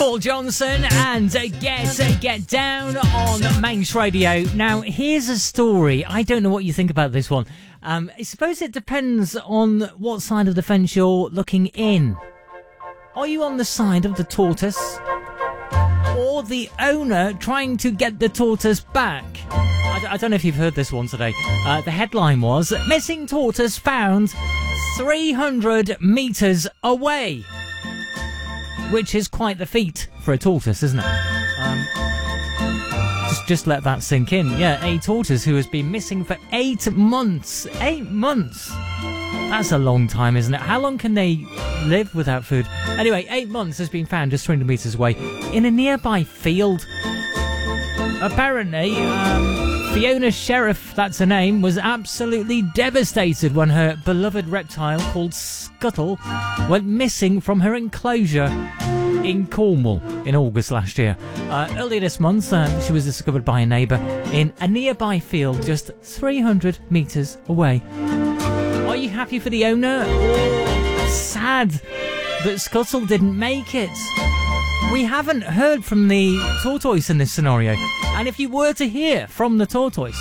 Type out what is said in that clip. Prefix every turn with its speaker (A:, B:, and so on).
A: Paul Johnson and Get Down on Manx Radio. Now, here's a story. I don't know what you think about this one. I suppose it depends on what side of the fence you're looking in. Are you on the side of the tortoise or the owner trying to get the tortoise back? I don't know if you've heard this one today. The headline was, missing tortoise found 300 metres away. Which is quite the feat for a tortoise, isn't it? Just let that sink in. Yeah, a tortoise who has been missing for 8 months. 8 months! That's a long time, isn't it? How long can they live without food? Anyway, 8 months has been found just 300 metres away in a nearby field. Apparently, Fiona Sheriff, that's her name, was absolutely devastated when her beloved reptile called Scuttle went missing from her enclosure in Cornwall in August last year. Earlier this month, she was discovered by a neighbour in a nearby field just 300 metres away. Are you happy for the owner or sad that Scuttle didn't make it? We haven't heard from the tortoise in this scenario. And if you were to hear from the tortoise,